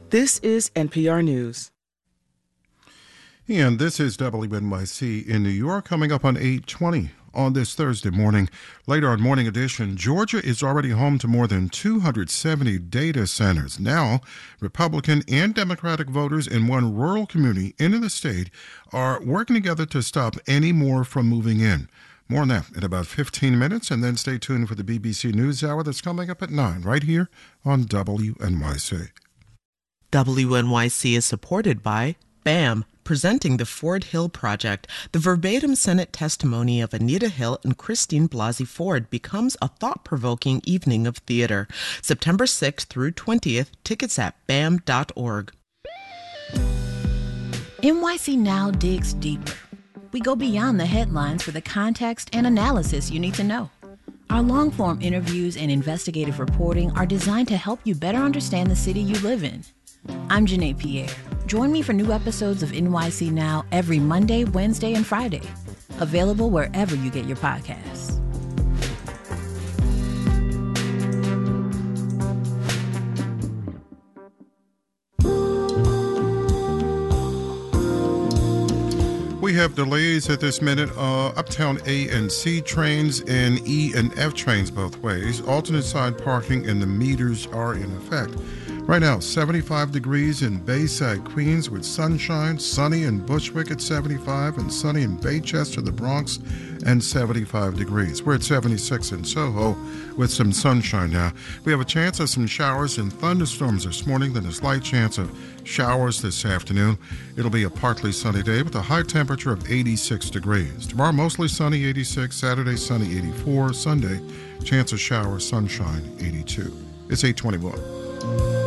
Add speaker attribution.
Speaker 1: This is NPR News.
Speaker 2: And this is WNYC in New York, coming up on 8:20 on this Thursday morning. Later on Morning Edition, Georgia is already home to more than 270 data centers. Now, Republican and Democratic voters in one rural community in the state are working together to stop any more from moving in. More on that in about 15 minutes, and then stay tuned for the BBC NewsHour that's coming up at 9 right here on WNYC.
Speaker 3: WNYC is supported by BAM, presenting the Ford Hill Project. The verbatim Senate testimony of Anita Hill and Christine Blasey Ford becomes a thought-provoking evening of theater. September 6th through 20th, tickets at bam.org.
Speaker 4: NYC Now digs deeper. We go beyond the headlines for the context and analysis you need to know. Our long-form interviews and investigative reporting are designed to help you better understand the city you live in. I'm Janae Pierre. Join me for new episodes of NYC Now every Monday, Wednesday, and Friday. Available wherever you get your podcasts.
Speaker 2: We have delays at this minute. Uptown A and C trains and E and F trains both ways. Alternate side parking and the meters are in effect. Right now, 75 degrees in Bayside, Queens, with sunshine, sunny in Bushwick at 75, and sunny in Baychester, the Bronx, and 75 degrees. We're at 76 in Soho with some sunshine now. We have a chance of some showers and thunderstorms this morning, then a slight chance of showers this afternoon. It'll be a partly sunny day with a high temperature of 86 degrees. Tomorrow, mostly sunny, 86. Saturday, sunny, 84. Sunday, chance of showers, sunshine, 82. It's 8:21.